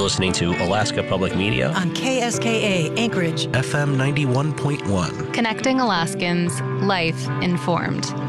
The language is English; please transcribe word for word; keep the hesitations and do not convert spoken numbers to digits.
listening to Alaska Public Media on K S K A Anchorage, F M ninety-one point one. Connecting Alaskans, life informed.